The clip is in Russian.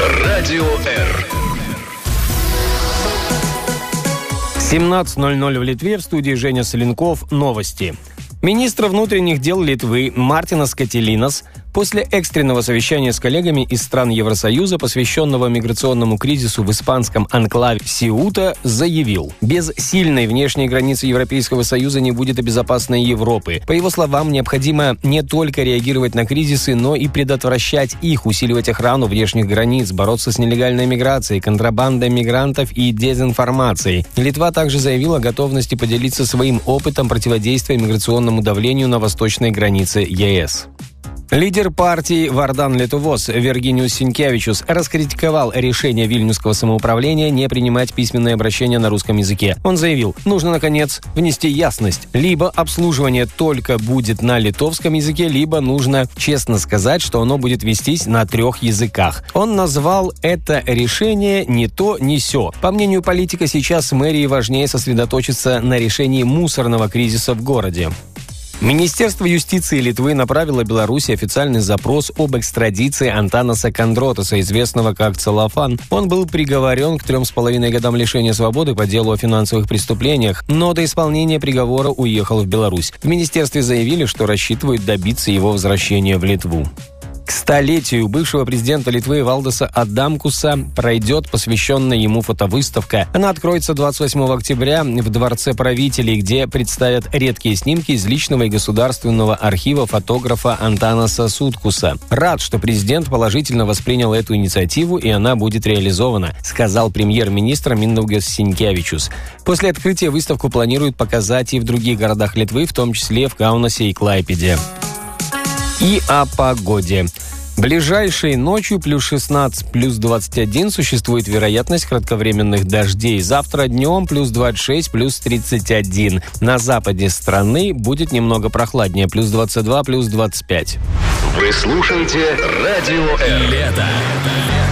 Радио Р. 17:00 в Литве. В студии Женя Соленков. Новости. Министр внутренних дел Литвы Мартинас Кателинас после экстренного совещания с коллегами из стран Евросоюза, посвященного миграционному кризису в испанском анклаве Сеута, заявил: без сильной внешней границы Европейского Союза не будет и безопасной Европы. По его словам, необходимо не только реагировать на кризисы, но и предотвращать их, усиливать охрану внешних границ, бороться с нелегальной миграцией, контрабандой мигрантов и дезинформацией. Литва также заявила о готовности поделиться своим опытом противодействия миграционному давлению на восточной границе ЕС. Лидер партии Вардан Летувос Виргиниус Синкевичус раскритиковал решение Вильнюсского самоуправления не принимать письменные обращения на русском языке. Он заявил: нужно, наконец, внести ясность. Либо обслуживание только будет на литовском языке, либо нужно честно сказать, что оно будет вестись на 3 языках. Он назвал это решение «ни то, ни сё». По мнению политика, сейчас мэрии важнее сосредоточиться на решении мусорного кризиса в городе. Министерство юстиции Литвы направило Беларуси официальный запрос об экстрадиции Антанаса Кондротаса, известного как Целлофан. Он был приговорен к 3,5 годам лишения свободы по делу о финансовых преступлениях, но до исполнения приговора уехал в Беларусь. В министерстве заявили, что рассчитывают добиться его возвращения в Литву. К столетию бывшего президента Литвы Валдиса Адамкуса пройдет посвященная ему фотовыставка. Она откроется 28 октября в Дворце правителей, где представят редкие снимки из личного и государственного архива фотографа Антанаса Суткуса. Рад, что президент положительно воспринял эту инициативу, и она будет реализована, сказал премьер-министр Миндаугас Синкевичус. После открытия выставку планируют показать и в других городах Литвы, в том числе в Каунасе и Клайпеде. И о погоде. Ближайшей ночью +16, +21 существует вероятность кратковременных дождей. Завтра днем +26, +31. На западе страны будет немного прохладнее, +22, +25. Вы слушаете Радио Р. Лето.